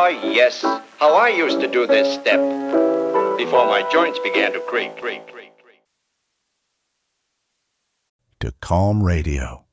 yes. How I used to do this step before my joints began to creak. To Calm Radio.